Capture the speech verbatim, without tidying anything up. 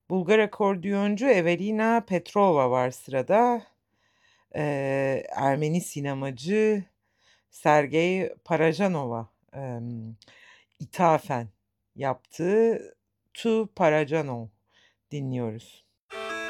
Bulgar akordiyoncu Evelina Petrova var sırada. Eee, Ermeni sinemacı Sergey Parajanova, emm, ithafen yaptığı "To Parajanov" dinliyoruz.